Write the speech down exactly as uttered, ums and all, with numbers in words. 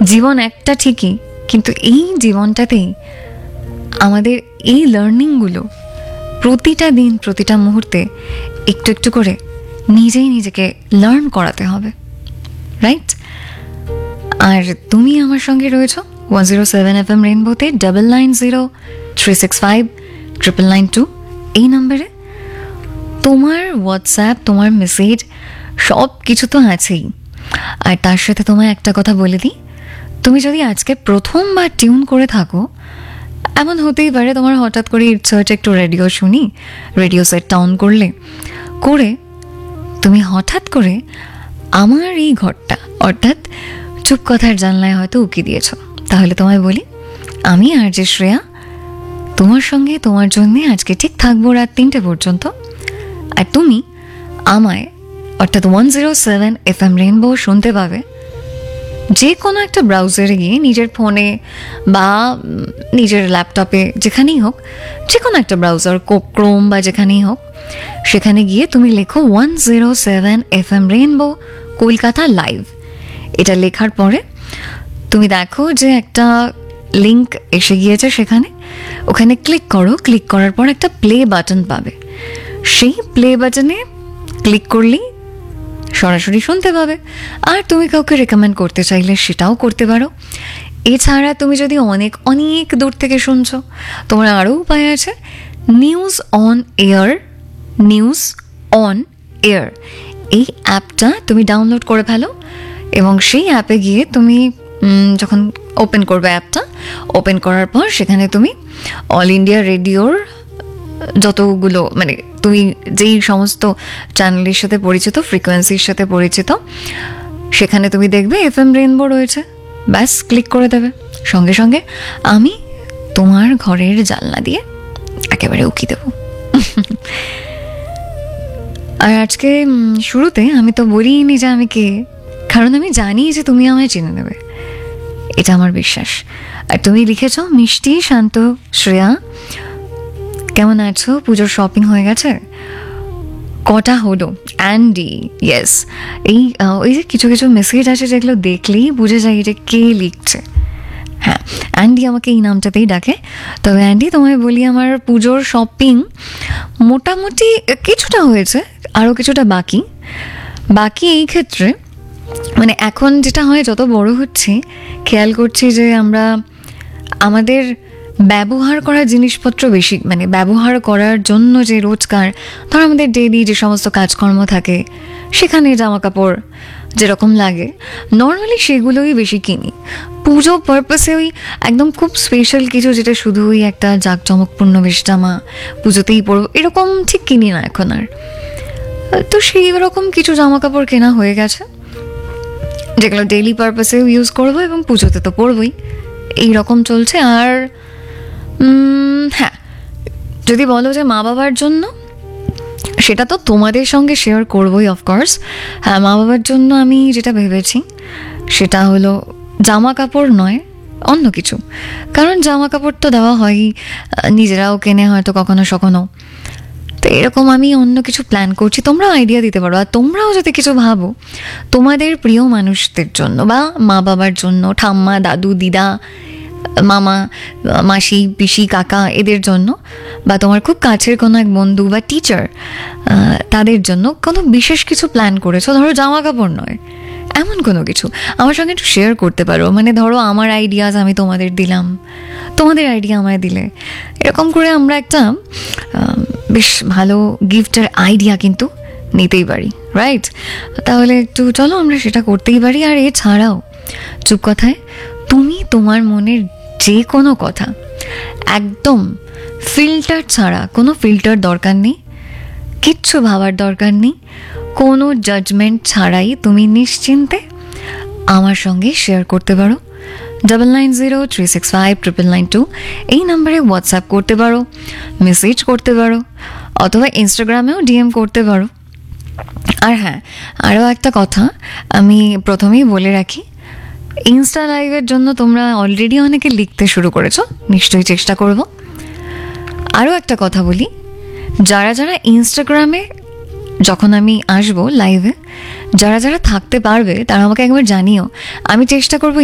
জীবন একটা ঠিকই, কিন্তু এই জীবনটাতেই আমাদের এই লার্নিংগুলো প্রতিটা দিন প্রতিটা মুহূর্তে একটু একটু করে নিজেই নিজেকে লার্ন করাতে হবে, রাইট? আর তুমি আমার সঙ্গে রয়েছো one zero seven F M রেইনবোতে double nine zero three six five triple nine two এই নম্বরে। তোমার হোয়াটসঅ্যাপ, তোমার মেসেজ সব কিছু তো আছেই। আর তার সাথে তোমায় একটা কথা বলে দিই, তুমি যদি আজকে প্রথমবার টিউন করে থাকো, এমন হতেই পারে তোমার হঠাৎ করে ইচ্ছা হচ্ছে একটু রেডিও শুনি, রেডিও সেটটা অন করলে করে তুমি হঠাৎ করে আমার এই ঘরটা অর্থাৎ চুপ কথার জানলায় হয়তো উকি দিয়েছ। তাহলে তোমায় বলি, আমি আর যে শ্রেয়া তোমার সঙ্গে তোমার জন্যে আজকে ঠিক থাকবো রাত তিনটে পর্যন্ত। আর তুমি আমায় অর্থাৎ one zero seven F M rainbow শুনতে পাবে যে কোনো একটা ব্রাউজারে গিয়ে, নিজের ফোনে বা নিজের ল্যাপটপে, যেখানেই হোক, যে কোনো একটা ব্রাউজার, ক্রোম বা যেখানেই হোক, সেখানে গিয়ে তুমি লেখো one zero seven F M rainbow Kolkata live. এটা লেখার পরে তুমি দেখো যে একটা লিঙ্ক এসে গিয়েছে, সেখানে ওখানে ক্লিক করো। ক্লিক করার পর একটা প্লে বাটন পাবে, সেই প্লে বাটনে ক্লিক করলেই সরাসরি শুনতে পাবে। আর তুমি কাউকে রেকমেন্ড করতে চাইলে সেটাও করতে পারো। এছাড়া তুমি যদি অনেক অনেক দূর থেকে শুনছো, তোমার আরও উপায় আছে। News on air, news on air এই অ্যাপটা তুমি ডাউনলোড করে ফেলো, এবং সেই অ্যাপে গিয়ে তুমি যখন ওপেন করবে অ্যাপটা, ওপেন করার পর সেখানে তুমি অল ইন্ডিয়া রেডিওর যতগুলো, মানে তুমি যেই সমস্ত চ্যানেলের সাথে পরিচিত, ফ্রিকোয়েন্সির সাথে পরিচিত, সেখানে তুমি দেখবে এফ এম রেইনবো রয়েছে। ব্যাস ক্লিক করে দেবে, সঙ্গে সঙ্গে আমি তোমার ঘরের জানলা দিয়ে একেবারে উকি দেব। আর আজকে শুরুতে আমি তো বলিনি যে আমি কে, কারণ আমি জানি যে তুমি আমায় চিনে নেবে, এটা আমার বিশ্বাস। আর তুমি লিখেছ মিষ্টি শান্ত শ্রেয়া, কেমন আছো? পুজোর শপিং হয়ে গেছে? কটা হলো? Andy, yes. এই ওই যে কিছু কিছু মেসেজ আছে যেগুলো দেখলেই বুঝে যায় যে কে লিখছে। হ্যাঁ, অ্যান্ডি আমাকে এই নামটাতেই ডাকে। তবে অ্যান্ডি, তোমায় বলি, আমার পুজোর শপিং মোটামুটি কিছুটা হয়েছে, আরও কিছুটা বাকি। বাকি এই ক্ষেত্রে মানে এখন যেটা হয়, যত বড় হচ্ছে খেয়াল করছি যে আমরা আমাদের ব্যবহার করা জিনিসপত্র বেশি, মানে ব্যবহার করার জন্য যে রোজকার, ধর আমাদের ডেইলি যে সমস্ত কাজকর্ম থাকে, সেখানে জামা কাপড় যেরকম লাগে নর্মালি সেগুলোই বেশি কিনি। পুজো পারপাসে ওই একদম খুব স্পেশাল কিছু, যেটা শুধু ওই একটা জাঁকজমকপূর্ণ বেশ জামা পুজোতেই পরবো, এরকম ঠিক কিনি না এখন আর। তো সেই রকম কিছু জামা কাপড় কেনা হয়ে গেছে, যেগুলো ডেইলি পারপাসে ইউজ করবো এবং পুজোতে তো পরবই। এইরকম চলছে। আর হ্যাঁ, যদি বলো যে মা বাবার জন্য, সেটা তো তোমাদের সঙ্গে শেয়ার করবোই অফকোর্স। হ্যাঁ, মা বাবার জন্য আমি যেটা ভেবেছি সেটা হলো জামা কাপড় নয়, অন্য কিছু। কারণ জামা কাপড় তো দেওয়া হয়ই, নিজেরাও কেনে হয়তো কখনো সখনো। তো এরকম আমি অন্য কিছু প্ল্যান করছি, তোমরা আইডিয়া দিতে পারো। আর তোমরাও যদি কিছু ভাবো তোমাদের প্রিয় মানুষদের জন্য, বা মা বাবার জন্য, ঠাম্মা, দাদু, দিদা, মামা, মাসি, পিসি, কাকা, এদের জন্য, বা তোমার খুব কাছের কোনো এক বন্ধু বা টিচার, তাদের জন্য কোনো বিশেষ কিছু প্ল্যান করেছো, ধরো জামা কাপড় নয়, এমন কোনো কিছু আমার সঙ্গে একটু শেয়ার করতে পারো। মানে ধরো আমার আইডিয়াস আমি তোমাদের দিলাম, তোমাদের আইডিয়া আমায় দিলে, এরকম করে আমরা একটা বেশ ভালো গিফটের আইডিয়া কিন্তু নিতেই পারি, রাইট? তাহলে একটু চলো আমরা সেটা করতেই পারি। আর এছাড়াও চুপ কথায় তুমি তোমার মনের যে কোনো কথা একদম ফিল্টার ছাড়া, কোনো ফিল্টার দরকার নেই, কিচ্ছু ভাবার দরকার নেই, কোনো জাজমেন্ট ছাড়াই তুমি নিশ্চিন্তে আমার সঙ্গে শেয়ার করতে পারো। Double nine zero three six five triple nine two এই নাম্বারে হোয়াটসঅ্যাপ করতে পারো, মেসেজ করতে পারো, অথবা ইনস্টাগ্রামেও ডিএম করতে পারো। আর হ্যাঁ, আরও একটা কথা আমি প্রথমেই বলে রাখি, ইনস্টা লাইভের জন্য তোমরা অলরেডি অনেকে লিখতে শুরু করেছো, নিশ্চয়ই চেষ্টা করব। আরও একটা কথা বলি, যারা যারা ইনস্টাগ্রামে যখন আমি আসবো লাইভে, যারা যারা থাকতে পারবে তারা আমাকে একবার জানিও, আমি চেষ্টা করবো